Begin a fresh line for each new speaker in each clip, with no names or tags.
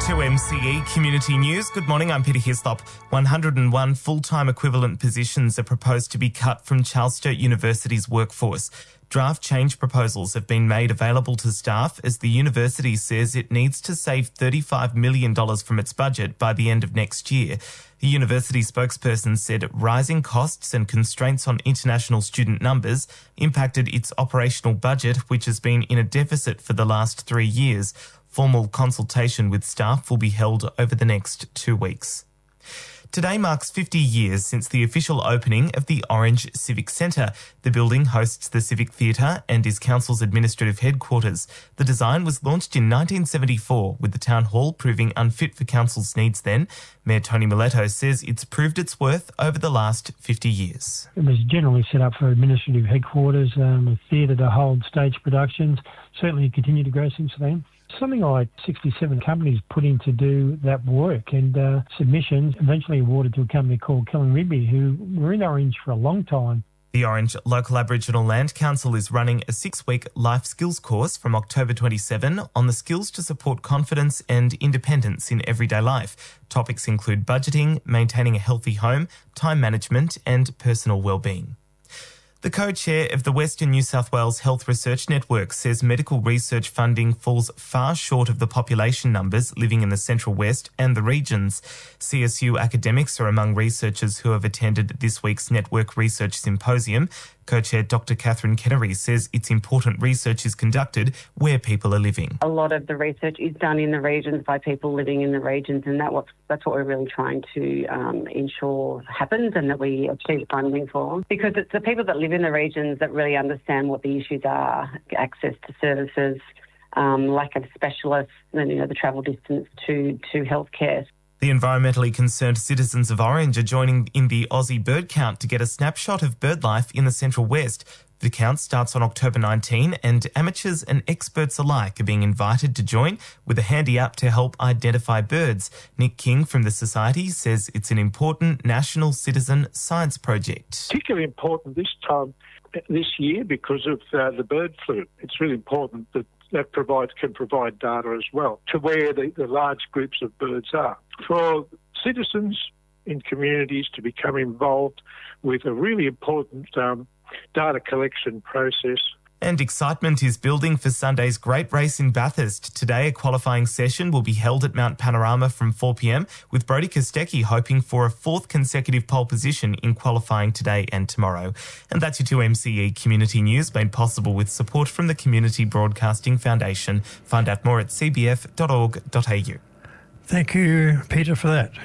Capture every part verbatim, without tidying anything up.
two M C E Community News. Good morning, I'm Peter Hislop. one hundred and one full-time equivalent positions are proposed to be cut from Charles Sturt University's workforce. Draft change proposals have been made available to staff as the university says it needs to save thirty-five million dollars from its budget by the end of next year. The university spokesperson said rising costs and constraints on international student numbers impacted its operational budget, which has been in a deficit for the last three years. Formal consultation with staff will be held over the next two weeks. Today marks fifty years since the official opening of the Orange Civic Centre. The building hosts the Civic Theatre and is Council's administrative headquarters. The design was launched in nineteen seventy-four, with the Town Hall proving unfit for Council's needs then. Mayor Tony Miletto says it's proved its worth over the last fifty years.
It was generally set up for administrative headquarters, um, a theatre to hold stage productions. Certainly continued to grow since then. Something like sixty-seven companies put in to do that work, and uh, submissions eventually awarded to a company called Killing Rigby, who were in Orange for a long time.
The Orange Local Aboriginal Land Council is running a six-week life skills course from October twenty-seventh on the skills to support confidence and independence in everyday life. Topics include budgeting, maintaining a healthy home, time management and personal well-being. The co-chair of the Western New South Wales Health Research Network says medical research funding falls far short of the population numbers living in the Central West and the regions. C S U academics are among researchers who have attended this week's Network Research Symposium. Co-chair Doctor Catherine Kennery says it's important research is conducted where people are living.
A lot of the research is done in the regions by people living in the regions, and that what, that's what we're really trying to um, ensure happens and that we achieve funding for. Because it's the people that live in the regions that really understand what the issues are, access to services, um, lack of specialists, and you know, the travel distance to, to healthcare.
The environmentally concerned citizens of Orange are joining in the Aussie Bird Count to get a snapshot of bird life in the Central West. The count starts on October nineteenth and amateurs and experts alike are being invited to join with a handy app to help identify birds. Nick King from the Society says it's an important national citizen science project.
Particularly important this time, this year, because of uh, the bird flu. It's really important that that provides can provide data as well to where the, the large groups of birds are. For citizens in communities to become involved with a really important um, data collection process.
And excitement is building for Sunday's Great Race in Bathurst. Today, a qualifying session will be held at Mount Panorama from four p.m, with Brodie Kostecki hoping for a fourth consecutive pole position in qualifying today and tomorrow. And that's your two M C E Community News, made possible with support from the Community Broadcasting Foundation. Find out more at c b f dot org dot a u.
Thank you, Peter, for that.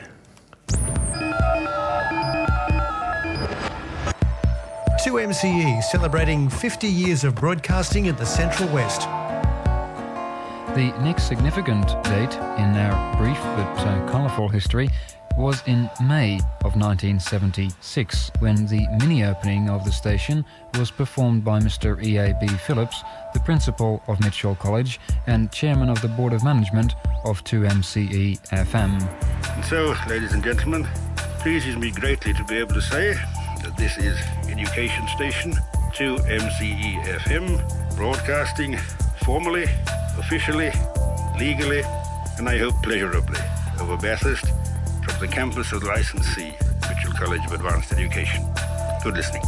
two M C E celebrating fifty years of broadcasting in the Central West.
The next significant date in our brief but uh, colourful history was in May of nineteen seventy-six, when the mini-opening of the station was performed by Mister E A B Phillips, the principal of Mitchell College and chairman of the Board of Management of two M C E F M.
And so, ladies and gentlemen, it pleases me greatly to be able to say that this is Education Station two M C E F M, broadcasting formally, officially, legally, and I hope pleasurably over Bathurst from the campus of the licensee, Mitchell College of Advanced Education. Good listening.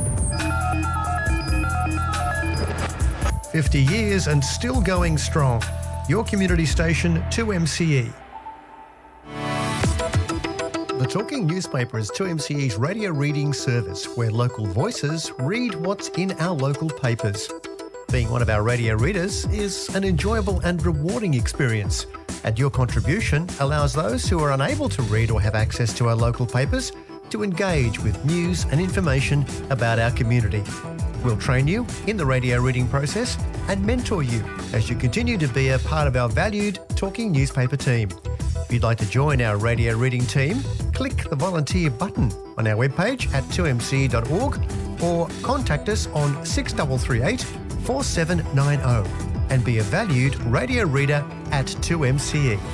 fifty years and still going strong. Your community station, two M C E. The Talking Newspaper is two M C E's radio reading service where local voices read what's in our local papers. Being one of our radio readers is an enjoyable and rewarding experience, and your contribution allows those who are unable to read or have access to our local papers to engage with news and information about our community. We'll train you in the radio reading process and mentor you as you continue to be a part of our valued Talking Newspaper team. If you'd like to join our radio reading team, click the volunteer button on our webpage at two m c e dot org or contact us on six three three eight, four seven nine zero and be a valued radio reader at two M C E.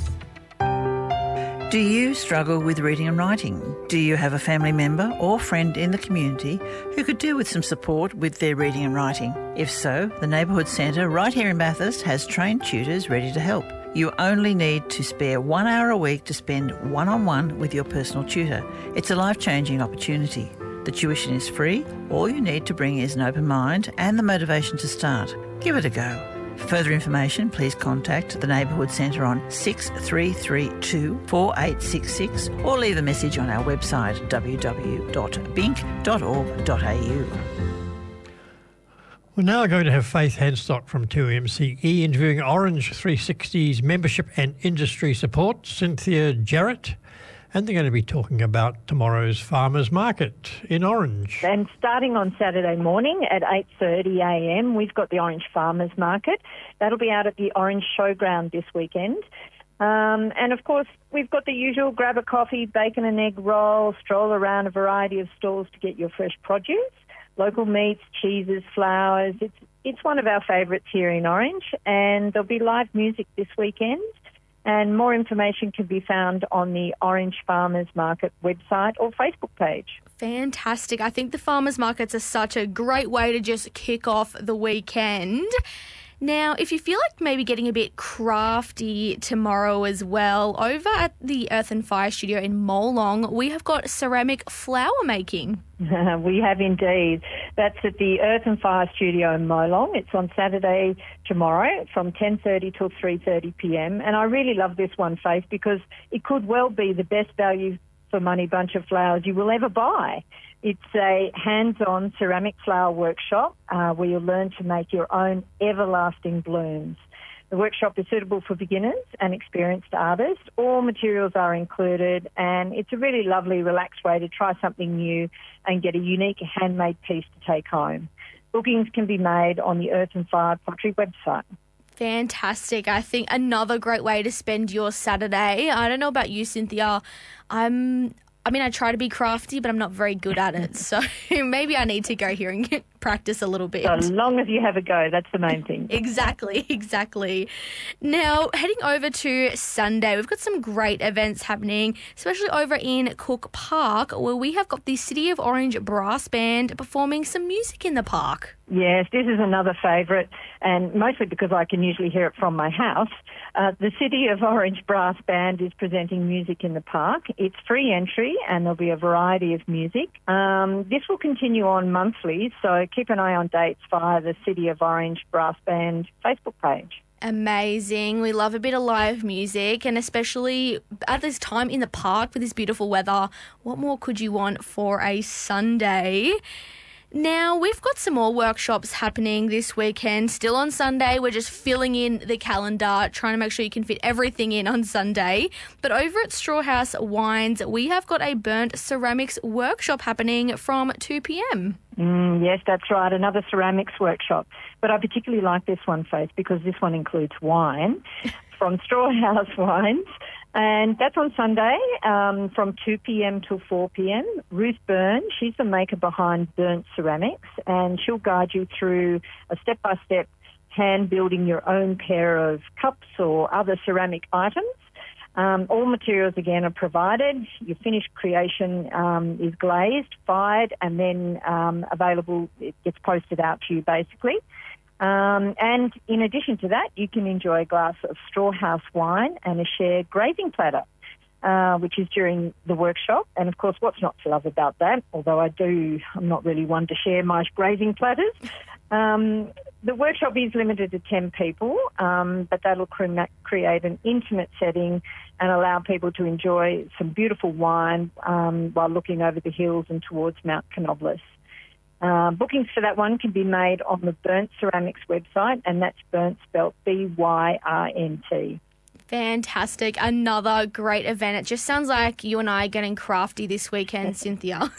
Do you struggle with reading and writing? Do you have a family member or friend in the community who could do with some support with their reading and writing? If so, the Neighbourhood Centre right here in Bathurst has trained tutors ready to help. You only need to spare one hour a week to spend one-on-one with your personal tutor. It's a life-changing opportunity. The tuition is free. All you need to bring is an open mind and the motivation to start. Give it a go. For further information, please contact the Neighbourhood Centre on six three three two, four eight six six or leave a message on our website w w w dot bink dot org dot a u.
We're now going to have Faith Hanstock from two M C E interviewing Orange three sixty's membership and industry support, Cynthia Jarrett, and they're going to be talking about tomorrow's farmers market in Orange.
And starting on Saturday morning at eight thirty a m, we've got the Orange Farmers Market. That'll be out at the Orange Showground this weekend. Um, and, of course, we've got the usual grab a coffee, bacon and egg roll, stroll around a variety of stalls to get your fresh produce. Local meats, cheeses, flowers. It's it's one of our favourites here in Orange, and there'll be live music this weekend. And more information can be found on the Orange Farmers Market website or Facebook page.
Fantastic. I think the farmers markets are such a great way to just kick off the weekend. Now, if you feel like maybe getting a bit crafty tomorrow as well, over at the Earth and Fire Studio in Molong, we have got ceramic flower making.
We have indeed. That's at the Earth and Fire Studio in Molong. It's on Saturday tomorrow from ten thirty till three thirty p m. And I really love this one, Faith, because it could well be the best value for money bunch of flowers you will ever buy. It's a hands-on ceramic flower workshop uh, where you'll learn to make your own everlasting blooms. The workshop is suitable for beginners and experienced artists. All materials are included, and it's a really lovely, relaxed way to try something new and get a unique handmade piece to take home. Bookings can be made on the Earth and Fire Pottery website.
Fantastic. I think another great way to spend your Saturday. I don't know about you, Cynthia. I'm... I mean, I try to be crafty, but I'm not very good at it. So maybe I need to go here and practice a little bit.
So long as you have a go, that's the main thing.
Exactly, exactly. Now, heading over to Sunday, we've got some great events happening, especially over in Cook Park, where we have got the City of Orange Brass Band performing some music in the park.
Yes, this is another favourite, and mostly because I can usually hear it from my house. Uh, the City of Orange Brass Band is presenting music in the park. It's free entry, and there'll be a variety of music. Um, this will continue on monthly, so keep an eye on dates via the City of Orange Brass Band Facebook page.
Amazing. We love a bit of live music, and especially at this time in the park with this beautiful weather. What more could you want for a Sunday? Now, we've got some more workshops happening this weekend. Still on Sunday, we're just filling in the calendar, trying to make sure you can fit everything in on Sunday. But over at Strawhouse Wines, we have got a burnt ceramics workshop happening from two p m.
Mm, yes, that's right, another ceramics workshop. But I particularly like this one, Faith, because this one includes wine from Strawhouse Wines. And that's on Sunday um, from two p m till four p m. Ruth Byrne, she's the maker behind Burnt Ceramics, and she'll guide you through a step-by-step hand building your own pair of cups or other ceramic items. Um, all materials, again, are provided. Your finished creation um, is glazed, fired, and then um, available. It gets posted out to you, basically. Um, and in addition to that, you can enjoy a glass of Strawhouse wine and a shared grazing platter, uh, which is during the workshop. And, of course, what's not to love about that, although I do, I'm not really one to share my grazing platters. Um, the workshop is limited to ten people, um, but that'll cre- create an intimate setting and allow people to enjoy some beautiful wine um, while looking over the hills and towards Mount Canobolas. Uh, bookings for that one can be made on the Burnt Ceramics website, and that's burnt spelt B Y R N T.
Fantastic. Another great event. It just sounds like you and I are getting crafty this weekend, Cynthia.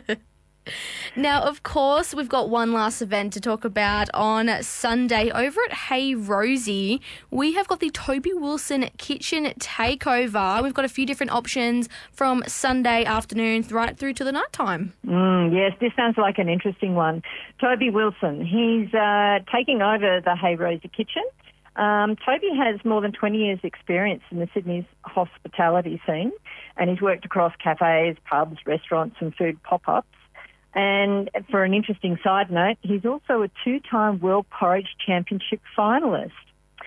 Now, of course, we've got one last event to talk about on Sunday. Over at Hey Rosie, we have got the Toby Wilson Kitchen Takeover. We've got a few different options from Sunday afternoon right through to the night time.
Mm, yes, this sounds like an interesting one. Toby Wilson, he's uh, taking over the Hey Rosie Kitchen. Um, Toby has more than twenty years' experience in the Sydney's hospitality scene, and he's worked across cafes, pubs, restaurants and food pop-ups. And for an interesting side note, he's also a two-time World Porridge Championship finalist.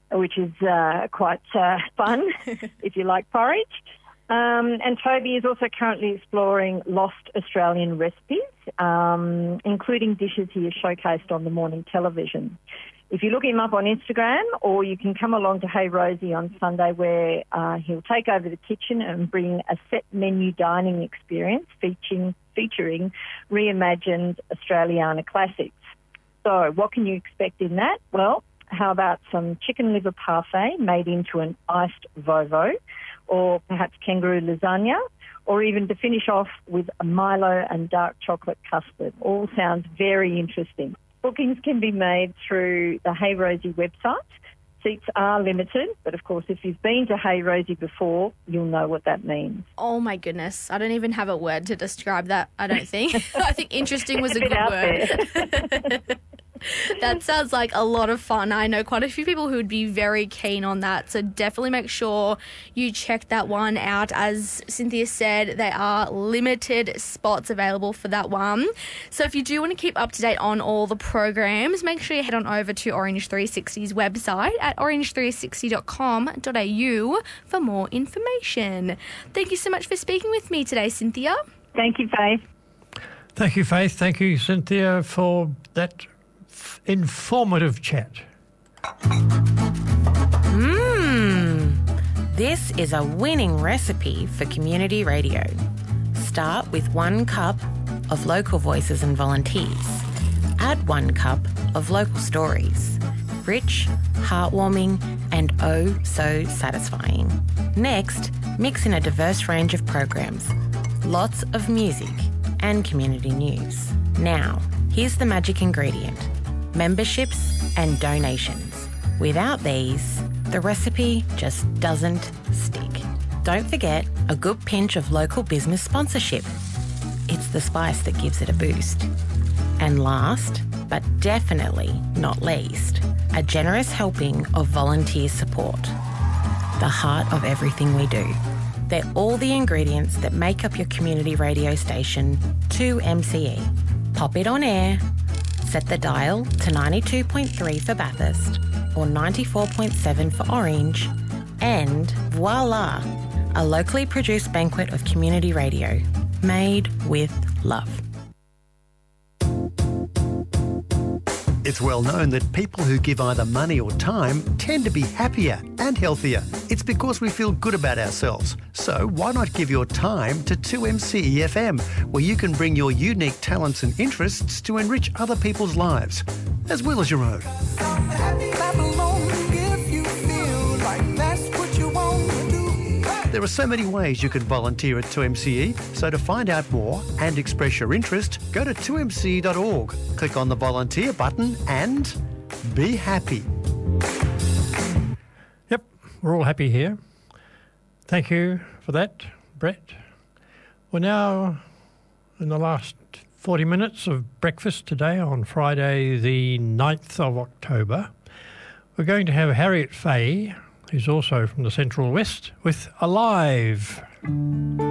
which is uh, quite uh, fun if you like porridge. Um, and Toby is also currently exploring lost Australian recipes, um, including dishes he has showcased on the morning television. If you look him up on Instagram, or you can come along to Hey Rosie on Sunday, where uh, he'll take over the kitchen and bring a set menu dining experience featuring, featuring reimagined Australiana classics. So what can you expect in that? Well, how about some chicken liver parfait made into an iced Vovo, or perhaps kangaroo lasagna, or even to finish off with a Milo and dark chocolate custard. All sounds very interesting. Bookings can be made through the Hey Rosie website. Seats are limited, but of course, if you've been to Hey Rosie before, you'll know what that means.
Oh my goodness, I don't even have a word to describe that, I don't think. I think interesting was a, a good word. That sounds like a lot of fun. I know quite a few people who would be very keen on that, so definitely make sure you check that one out. As Cynthia said, there are limited spots available for that one. So if you do want to keep up to date on all the programs, make sure you head on over to Orange three sixty's website at orange three sixty dot com dot a u for more information. Thank you so much for speaking with me today, Cynthia.
Thank you, Faith.
Thank you, Faith. Thank you, Cynthia, for that informative chat.
Mmm, this is a winning recipe for community radio. Start with one cup of local voices and volunteers. Add one cup of local stories. Rich, heartwarming, and oh so satisfying. Next, mix in a diverse range of programs, lots of music, and community news. Now, here's the magic ingredient: memberships and donations. Without these, the recipe just doesn't stick. Don't forget a good pinch of local business sponsorship. It's the spice that gives it a boost. And last, but definitely not least, a generous helping of volunteer support. The heart of everything we do. They're all the ingredients that make up your community radio station, two M C E. Pop it on air, set the dial to ninety-two point three for Bathurst or ninety-four point seven for Orange, and voila, a locally produced banquet of community radio made with love.
It's well known that people who give either money or time tend to be happier and healthier. It's because we feel good about ourselves. So why not give your time to two M C E F M, where you can bring your unique talents and interests to enrich other people's lives, as well as your own. There are so many ways you can volunteer at two M C E, so to find out more and express your interest, go to two m c e dot org, click on the volunteer button and be happy.
Yep, we're all happy here. Thank you for that, Brett. We're now in the last forty minutes of breakfast today on Friday the ninth of October. We're going to have Harriet Fay, who's also from the Central West, with Alive.